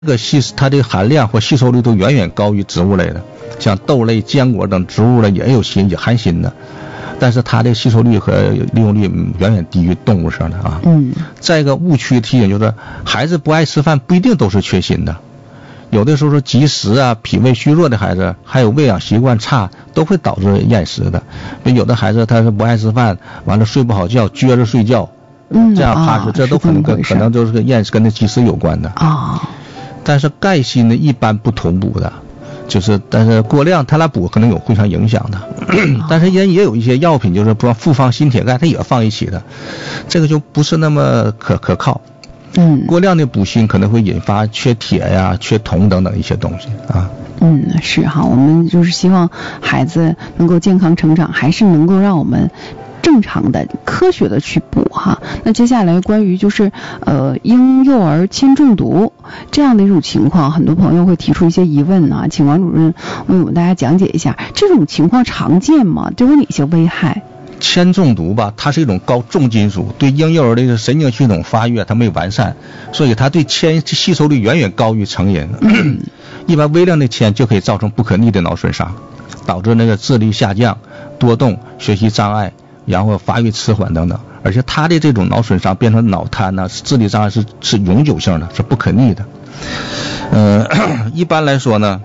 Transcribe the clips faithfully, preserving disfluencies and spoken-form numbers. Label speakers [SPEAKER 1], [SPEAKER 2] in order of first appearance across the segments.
[SPEAKER 1] 这个吸它的含量或吸收率都远远高于植物类的，像豆类、坚果等植物类也有锌，也含锌的，但是它的吸收率和利用率远远低于动物上的啊。
[SPEAKER 2] 嗯。
[SPEAKER 1] 再一个误区提醒就是，孩子不爱吃饭不一定都是缺锌的，有的时候说积食啊、脾胃虚弱的孩子，还有喂养习惯差，都会导致厌食的。有的孩子他是不爱吃饭，完了睡不好觉，撅着睡觉，
[SPEAKER 2] 嗯，
[SPEAKER 1] 这样怕是、哦、这都可能跟可能就是跟厌食跟那积食有关的
[SPEAKER 2] 啊。哦，
[SPEAKER 1] 但是钙锌呢一般不同补的，就是但是过量它俩补可能有互相影响的。但是人也有一些药品就是不复方锌铁钙它也放一起的，这个就不是那么可可靠。
[SPEAKER 2] 嗯，
[SPEAKER 1] 过量的补锌可能会引发缺铁呀、缺铜等等一些东西啊。
[SPEAKER 2] 嗯，是哈，我们就是希望孩子能够健康成长，还是能够让我们正常的科学的去补哈。那接下来关于就是呃婴幼儿铅中毒这样的一种情况，很多朋友会提出一些疑问啊，请王主任为我们大家讲解一下，这种情况常见吗？都有哪些危害？
[SPEAKER 1] 铅中毒吧，它是一种高重金属，对婴幼儿的神经系统发育它没有完善，所以它对铅吸收率远远高于成人。一般微量的铅就可以造成不可逆的脑损伤，导致那个智力下降、多动、学习障碍，然后发育迟缓等等。而且它的这种脑损伤变成脑瘫呢、智力障碍是是永久性的，是不可逆的。呃，一般来说呢，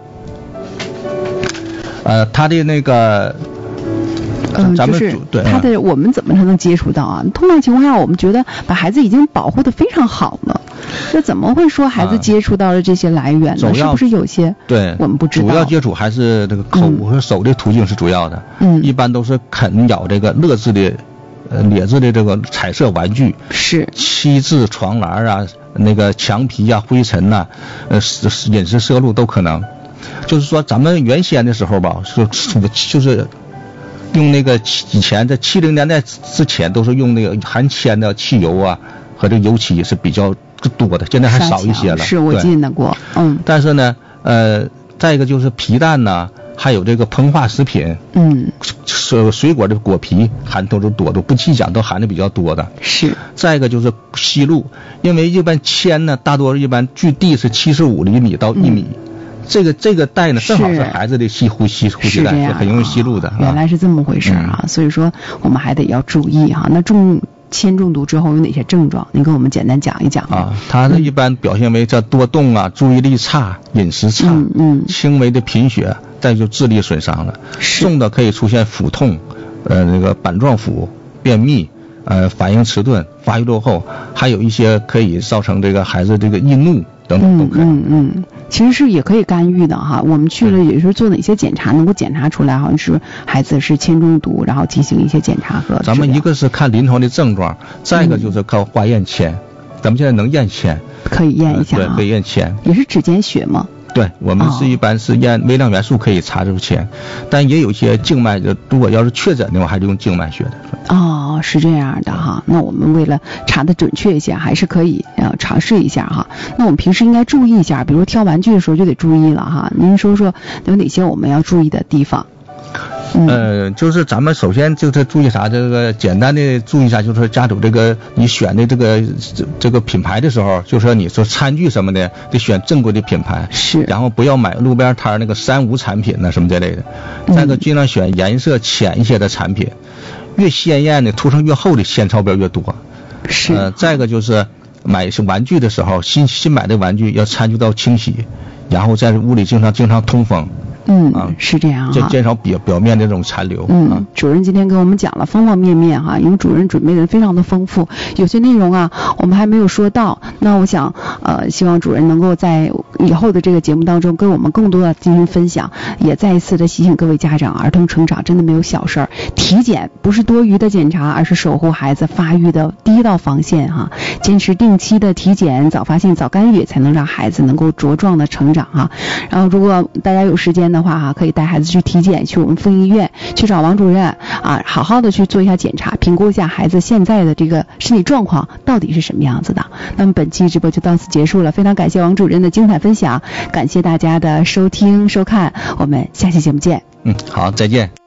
[SPEAKER 1] 呃，它的那个。
[SPEAKER 2] 嗯，就是他的我们怎么才能接触到啊？通常情况下，我们觉得把孩子已经保护得非常好了，这怎么会说孩子接触到了这些来源呢？是不是有些
[SPEAKER 1] 对
[SPEAKER 2] 我们不知道？
[SPEAKER 1] 主要接触还是这个口和手的途径是主要的。
[SPEAKER 2] 嗯，
[SPEAKER 1] 一般都是啃咬这个乐质的、呃劣质的这个彩色玩具，
[SPEAKER 2] 是
[SPEAKER 1] 漆质床栏啊、那个墙皮啊、灰尘呐、呃饮食摄入都可能。就是说，咱们原先的时候吧，是就是。用那个以前在七零年代之前都是用那个含铅的汽油啊和这个油漆是比较多的，现在还少一些了。
[SPEAKER 2] 是我记得过，嗯。
[SPEAKER 1] 但是呢，呃，再一个就是皮蛋呐、啊，还有这个膨化食品，
[SPEAKER 2] 嗯，
[SPEAKER 1] 水水果的果皮含都是多的，不细讲都含的比较多的。
[SPEAKER 2] 是。
[SPEAKER 1] 再一个就是吸入，因为一般铅呢，大多一般距地是七十五厘米到一米。嗯，这个这个带呢，正好是孩子的吸呼吸呼吸带，是很容易吸入的。
[SPEAKER 2] 原来是这么回事啊、嗯！所以说我们还得要注意哈。那中铅中毒之后有哪些症状？您给我们简单讲一讲
[SPEAKER 1] 啊。它呢一般表现为这多动啊、注意力差、饮食差、
[SPEAKER 2] 嗯嗯、
[SPEAKER 1] 轻微的贫血，再就智力损伤了。重的可以出现腹痛、呃那个板状腹、便秘、呃反应迟钝、发育落后，还有一些可以造成这个孩子这个易怒等等都可以。
[SPEAKER 2] 嗯嗯嗯。其实是也可以干预的哈，我们去了也是做哪些检查能够检查出来好像是孩子是铅中毒，然后进行一些检查和
[SPEAKER 1] 咱们一个是看临床的症状，再一个就是靠化验铅、嗯、咱们现在能验铅，
[SPEAKER 2] 可以验一下、啊
[SPEAKER 1] 呃、对，可以验铅。
[SPEAKER 2] 也是指检血吗？
[SPEAKER 1] 对，我们是一般是验微量元素可以查出铅、哦、但也有一些静脉的，如果要是确诊的话还是用静脉血的。
[SPEAKER 2] 哦，是这样的哈。那我们为了查的准确一些，还是可以呃尝试一下哈。那我们平时应该注意一下，比如挑玩具的时候就得注意了哈。您说说有哪些我们要注意的地方？嗯、
[SPEAKER 1] 呃，就是咱们首先就是注意啥，这个简单的注意一下，就是家属这个你选的这个这个品牌的时候，就说你说餐具什么的得选正规的品牌，
[SPEAKER 2] 是，
[SPEAKER 1] 然后不要买路边摊那个三无产品呐什么之类的。再一个尽量选颜色浅一些的产品，越鲜艳的涂层越厚的铅超标越多。
[SPEAKER 2] 是。
[SPEAKER 1] 呃，再一个就是买玩具的时候，新新买的玩具要参与到清洗，然后在屋里经常经常通风。
[SPEAKER 2] 嗯，啊、是这样哈，
[SPEAKER 1] 就减少表表面的这种残留。
[SPEAKER 2] 嗯，
[SPEAKER 1] 啊、
[SPEAKER 2] 主任今天给我们讲了方方面面哈，因为主任准备的非常的丰富，有些内容啊我们还没有说到。那我想呃，希望主任能够在以后的这个节目当中跟我们更多的进行分享，也再一次的提醒各位家长，儿童成长真的没有小事儿，体检不是多余的检查，而是守护孩子发育的第一道防线哈。坚持定期的体检，早发现早干预，才能让孩子能够茁壮的成长哈。然后如果大家有时间的话哈，可以带孩子去体检，去我们妇婴医院去找王主任啊，好好的去做一下检查，评估一下孩子现在的这个身体状况到底是什么样子的。那么本期直播就到此结束了，非常感谢王主任的精彩分享，感谢大家的收听收看，我们下期节目见。
[SPEAKER 1] 嗯，好，再见。